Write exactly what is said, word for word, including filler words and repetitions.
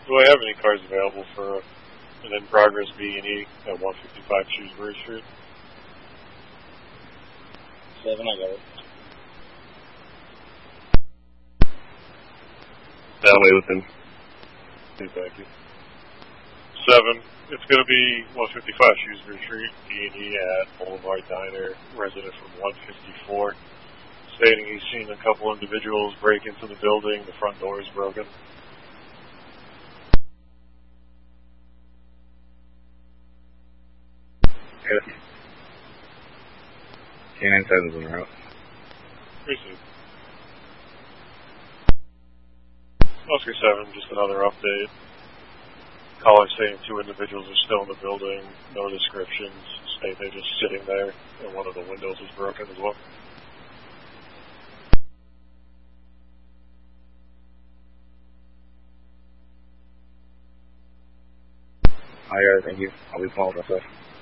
Do I have any cars available for an in-progress B and E at one fifty-five Shrewsbury Street? Seven, I got it. That way with him. Thank you. Seven, it's going to be one fifty-five Shrewsbury Street, B and E at Boulevard Diner, resident from one fifty-four, stating he's seen a couple individuals break into the building, the front door is broken. Okay. Canine seven's en route. Received. Oscar seven, just another update. Caller saying two individuals are still in the building, no descriptions, state they're just sitting there, and one of the windows is broken as well. I got it, thank you. I'll be calling myself.